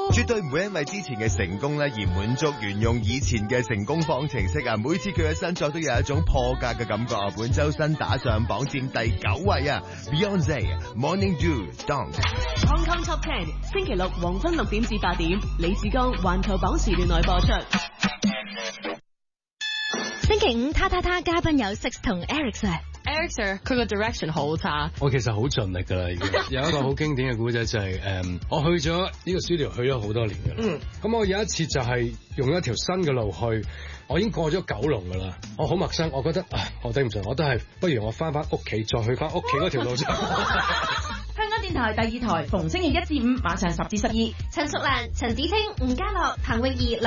絕對唔會因為之前嘅成功咧而滿足，沿用以前嘅成功方程式啊！每次佢嘅新作都有一種破格嘅感覺。本周新打上榜佔第9位啊 ！Beyonce Morning Dew Dawn Hong Kong Top 10，星期六黃昏6點至8點，李志剛環球榜時段內播出。 星期五，他嘉賓有 Six 同 Eric Sir。Eric Sir 佢個 direction 好差。 我其實好盡力㗎啦，已經有一個好經典嘅故仔就係我去咗呢個 studio 去咗好多年㗎啦。咁我有一次就係用一條新嘅路去，我已經過咗九龍㗎啦。我好陌生，我覺得我頂唔順，我都係不如我翻屋企再去翻屋企嗰條路先。 香港電台第2台，逢星期1至5晚上10至12， 陳淑蘭、陳子清、吳家樂、譚詠儀、